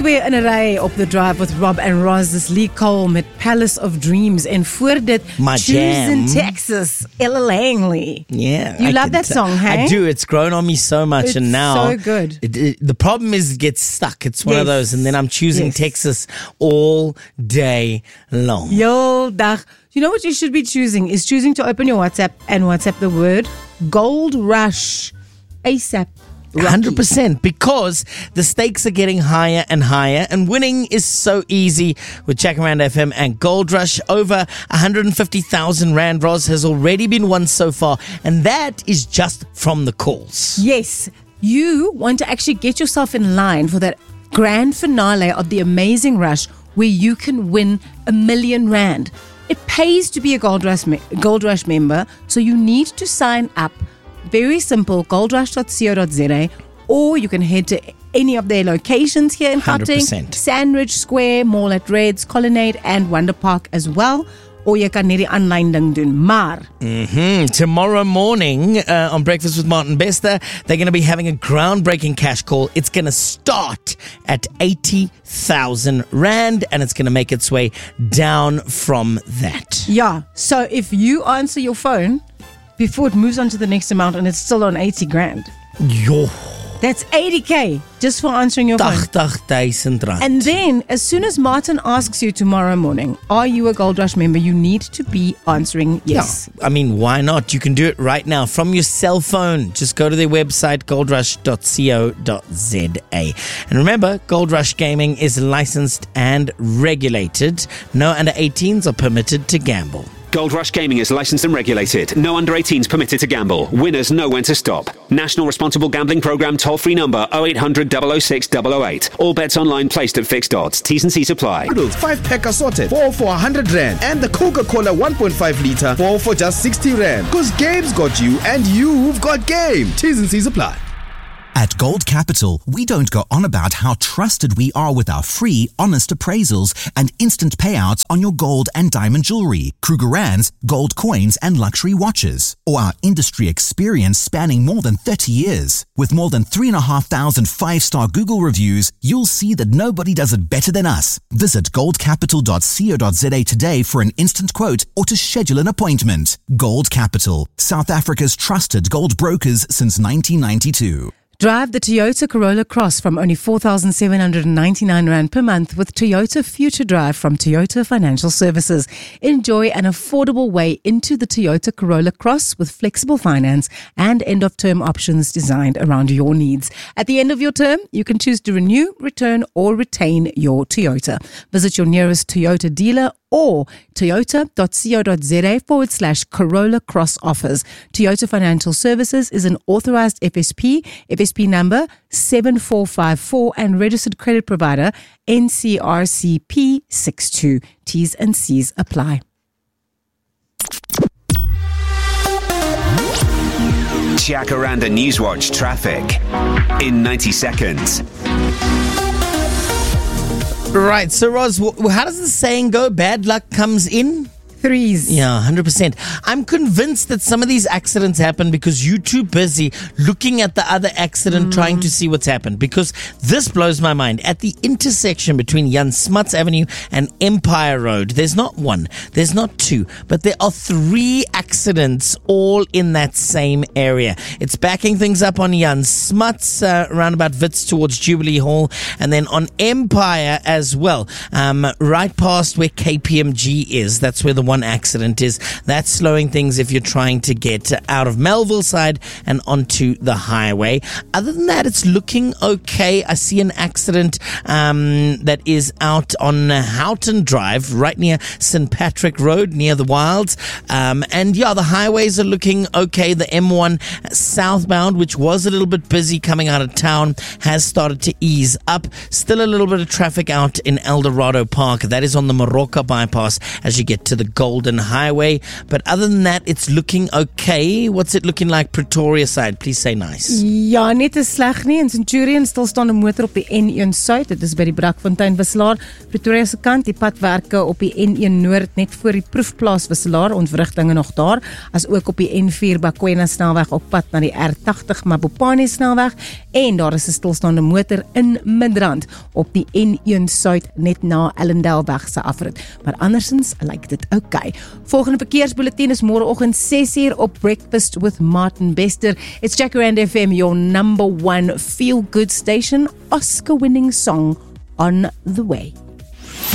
2 in 'n ry op The Drive with Rob and Roz. Dis Lee Cole met Palace of Dreams. En voor dit, My Choosing jam. Texas, Ella Langley. Yeah. You I love can that tell. song, hey? I do. It's grown on me so much. It's and now so good. The problem is it gets stuck. It's one of Yes. those. And then I'm choosing Yes. Texas all day long. Yo, dag. You know what you should be choosing? Is choosing to open your WhatsApp and WhatsApp the word Gold Rush ASAP. 100%, because the stakes are getting higher and higher, and winning is so easy with Jacaranda FM and Gold Rush. Over 150,000 Rand Roz has already been won so far, and that is just from the calls. Yes, you want to actually get yourself in line for that grand finale of the Amazing Rush where you can win R1 million. It pays to be a Gold Rush member, so you need to sign up. Very simple, goldrush.co.za, or you can head to any of their locations here in Gauteng, 100%. Sandridge Square, Mall at Reds, Colonnade and Wonder Park as well. Or jy kan net die aanlyn ding doen. Maar Tomorrow morning on Breakfast with Martin Bester, they're going to be having a groundbreaking cash call. It's going to start at 80,000 Rand, and it's going to make its way down from that. yeah, so if you answer your phone before it moves on to the next amount and it's still on 80 grand, Yo, that's 80K just for answering your phone. 80,000 Rand. And then, as soon as Martin asks you tomorrow morning, are you a Gold Rush member, you need to be answering yes. I mean, why not? You can do it right now from your cell phone. Just go to their website, goldrush.co.za. And remember, Gold Rush Gaming is licensed and regulated. No under 18s are permitted to gamble. Gold Rush Gaming is licensed and regulated. No under 18s permitted to gamble. Winners know when to stop. National Responsible Gambling Programme toll-free number 0800 006 008. All bets online placed at fixed odds. T's and C's apply. Noodles 5-pack assorted, 4 for 100 Rand. And the Coca-Cola 1.5 litre, 4 for just 60 Rand. Because game's got you and you've got game. T's and C's apply. At Gold Capital, we don't go on about how trusted we are with our free, honest appraisals and instant payouts on your gold and diamond jewelry, Krugerrands, gold coins and luxury watches, or our industry experience spanning more than 30 years. With more than 3,500 5-star Google reviews, you'll see that nobody does it better than us. Visit goldcapital.co.za today for an instant quote or to schedule an appointment. Gold Capital, South Africa's trusted gold brokers since 1992. Drive the Toyota Corolla Cross from only 4,799 Rand per month with Toyota Future Drive from Toyota Financial Services. Enjoy an affordable way into the Toyota Corolla Cross with flexible finance and end-of-term options designed around your needs. At the end of your term, you can choose to renew, return, or retain your Toyota. Visit your nearest Toyota dealer or toyota.co.za/Corolla Cross offers. Toyota Financial Services is an authorized FSP number 7454 and registered credit provider NCRCP 62. T's and C's apply. Jacaranda Newswatch traffic in 90 seconds. Right, so Roz, how does the saying go? Bad luck comes in? Threes. Yeah, 100%. I'm convinced that some of these accidents happen because you're too busy looking at the other accident, trying to see what's happened. Because this blows my mind. At the intersection between Jan Smuts Avenue and Empire Road, there's not one, there's not two, but there are 3 accidents all in that same area. It's backing things up on Jan Smuts, around about Wits towards Jubilee Hall, and then on Empire as well, right past where KPMG is. That's where the one accident is. That's slowing things if you're trying to get out of Melville side and onto the highway. Other than that, it's looking okay. I see an accident that is out on Houghton Drive, right near St. Patrick Road, near the Wilds. And yeah, the highways are looking okay. The M1 southbound, which was a little bit busy coming out of town, has started to ease up. Still a little bit of traffic out in El Dorado Park. That is on the Moroka bypass as you get to the Golden Highway. But other than that, it's looking okay. What's it looking like Pretoria side? Please say nice. Ja, net te sleg nie. In Centurion stilstaande motor op die N1 Suid. Dit is by die Brakfontein wisselaar. Pretoria se kant, die padwerke op die N1 Noord net voor die proefplaas wisselaar. Ontwrigtinge nog daar. As ook op die N4 Bakwena snelweg op pad na die R80 Mabopane snelweg. En daar is 'n stilstaande motor in Midrand op die N1 Suid net na Ellendale se afrit. Maar andersins lyk dit okay. Volgende verkeersbulletin is môreoggend 6:00 op Breakfast with Martin Bester. It's Jacaranda FM, your number one feel-good station. Oscar-winning song, On the Way.